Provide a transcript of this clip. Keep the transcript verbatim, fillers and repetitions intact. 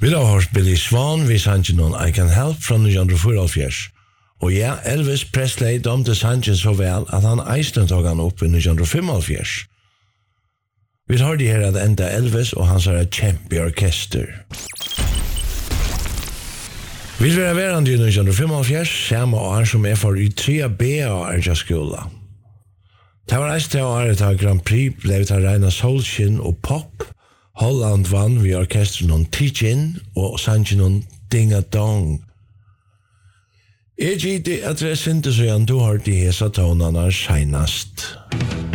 Vi har hørt Billy Swan, vi sannsyn noen I Can Help fra nitjan fyrtiofyra. Og ja, Elvis Presley domte sannsyn så vel at han eisen tog han opp i nitjan fyrtiofyra. Vi har det her at enda Elvis og hans er kjempe orkester. Vi vil være verande i nitjan fyrtiofyra, samme år som er for i tre B av Erja-skola. Det var eist til året av Grand Prix ble til reina solskinn og pop. Holland vann vi orkestren om Teach-In og sannsyn om Ding-A-Dong. Jeg gitt det at jeg syntes og du har de hesa tonene senast.